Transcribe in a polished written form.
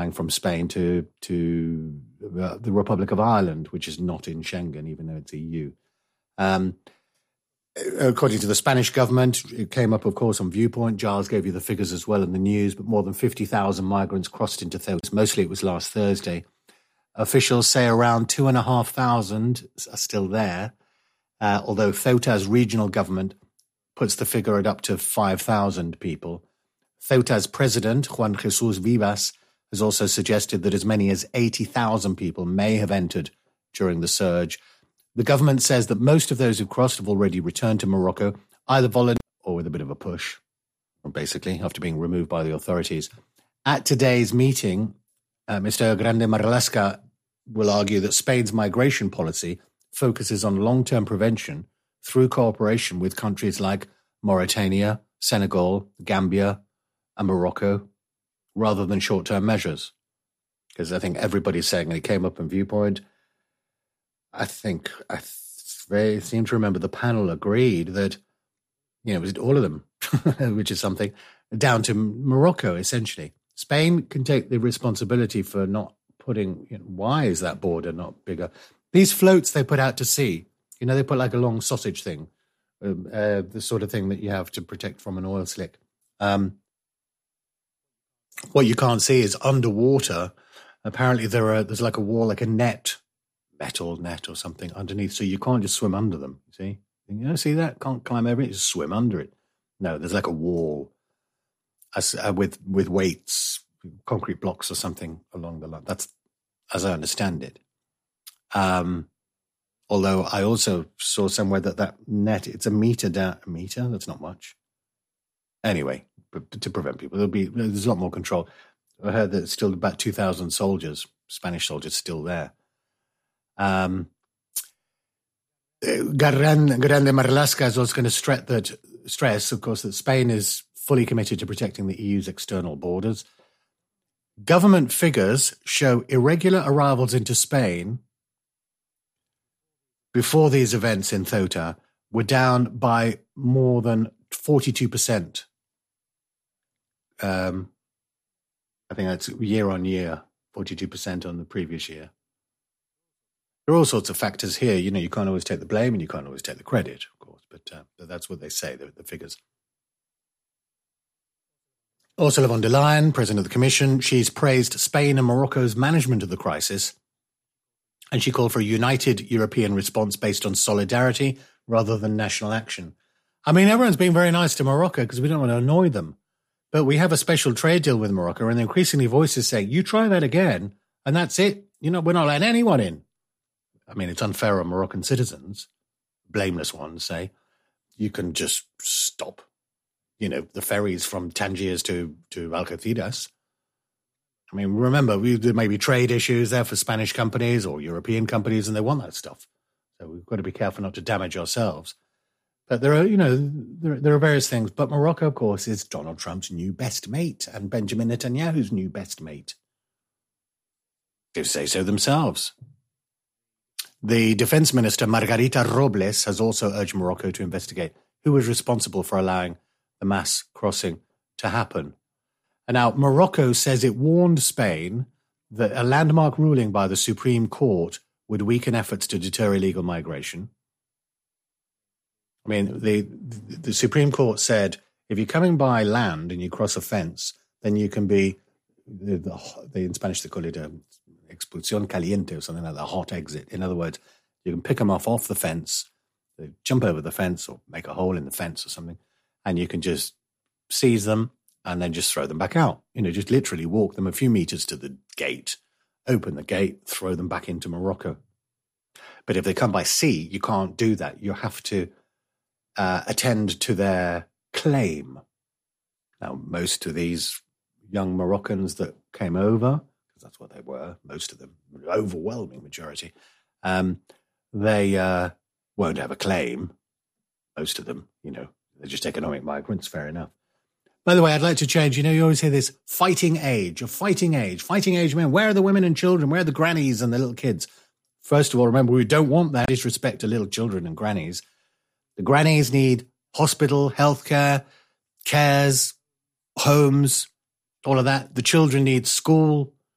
from Spain to the Republic of Ireland, which is not in Schengen, even though it's EU. According to the Spanish government, it came up, of course, on Viewpoint. Giles gave you the figures as well in the news, but more than 50,000 migrants crossed into Ceuta. Mostly it was last Thursday. Officials say around 2,500 are still there, although Ceuta's regional government puts the figure at up to 5,000 people. Ceuta's president, Juan Jesus Vivas, has also suggested that as many as 80,000 people may have entered during the surge. The government says that most of those who crossed have already returned to Morocco, either voluntarily or with a bit of a push, basically, after being removed by the authorities. At today's meeting, Mr. Grande Marlaska will argue that Spain's migration policy focuses on long-term prevention through cooperation with countries like Mauritania, Senegal, Gambia, and Morocco, rather than short-term measures. Because I think everybody's saying, and it came up in Viewpoint, I seem to remember the panel agreed that, it was all of them, which is something, down to Morocco, essentially. Spain can take the responsibility for not putting, why is that border not bigger? These floats they put out to sea, they put like a long sausage thing, the sort of thing that you have to protect from an oil slick. What you can't see is underwater. Apparently there's like a wall, like a metal net or something underneath, so you can't just swim under them. See that? Can't climb over it, just swim under it. No, there's like a wall with weights, concrete blocks or something along the line. That's as I understand it. Although I also saw somewhere that net, it's a meter down. A meter? That's not much. Anyway, to prevent people, there's a lot more control. I heard that it's still about 2,000 soldiers, Spanish soldiers, still there. Grande Marlaska is also going to stress, of course, that Spain is fully committed to protecting the EU's external borders. Government figures show irregular arrivals into Spain before these events in Ceuta were down by more than 42%. I think that's year on year, 42% on the previous year. There are all sorts of factors here. You can't always take the blame and you can't always take the credit, of course, but that's what they say, the figures. Ursula von der Leyen, President of the Commission, she's praised Spain and Morocco's management of the crisis, and she called for a united European response based on solidarity rather than national action. I mean, everyone's being very nice to Morocco because we don't want to annoy them, but we have a special trade deal with Morocco, and increasingly voices say, you try that again, and that's it. We're not letting anyone in. I mean, it's unfair on Moroccan citizens, blameless ones, say, you can just stop, the ferries from Tangiers to Algeciras. I mean, remember, there may be trade issues there for Spanish companies or European companies, and they want that stuff. So we've got to be careful not to damage ourselves. But there are, there are various things. But Morocco, of course, is Donald Trump's new best mate and Benjamin Netanyahu's new best mate. They say so themselves. The Defense Minister, Margarita Robles, has also urged Morocco to investigate who was responsible for allowing the mass crossing to happen. And now, Morocco says it warned Spain that a landmark ruling by the Supreme Court would weaken efforts to deter illegal migration. I mean, the Supreme Court said if you're coming by land and you cross a fence, then you can be, in Spanish they call it expulsión caliente or something like that, a hot exit. In other words, you can pick them off the fence, they jump over the fence or make a hole in the fence or something, and you can just seize them and then just throw them back out. Just literally walk them a few meters to the gate, open the gate, throw them back into Morocco. But if they come by sea, you can't do that. You have to attend to their claim. Now, most of these young Moroccans that came over, because that's what they were, most of them, overwhelming majority, they won't have a claim. Most of them, they're just economic migrants, fair enough. By the way, I'd like to change, you always hear this fighting age, fighting age men. Where are the women and children? Where are the grannies and the little kids? First of all, remember, we don't want that disrespect to little children and grannies. The grannies need hospital, healthcare, cares, homes, all of that. The children need school,